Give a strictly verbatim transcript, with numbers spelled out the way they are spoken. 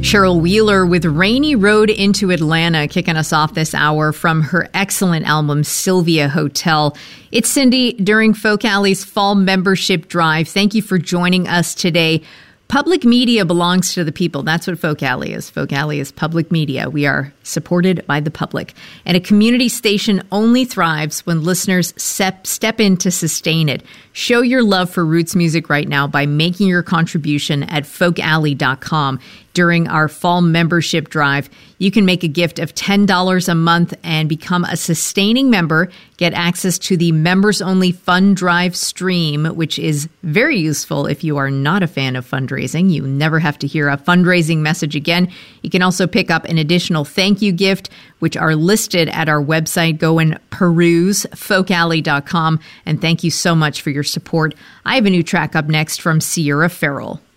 Cheryl Wheeler with Rainy Road into Atlanta, kicking us off this hour from her excellent album, Sylvia Hotel. It's Cindy during Folk Alley's Fall Membership Drive. Thank you for joining us today. Public media belongs to the people. That's what Folk Alley is. Folk Alley is public media. We are supported by the public. And a community station only thrives when listeners step, step in to sustain it. Show your love for roots music right now by making your contribution at folk alley dot com. During our fall membership drive, you can make a gift of ten dollars a month and become a sustaining member. Get access to the members-only fund drive stream, which is very useful if you are not a fan of fundraising. You never have to hear a fundraising message again. You can also pick up an additional thank you gift, which are listed at our website. Go and peruse folk alley dot com. And thank you so much for your support. I have a new track up next from Sierra Farrell.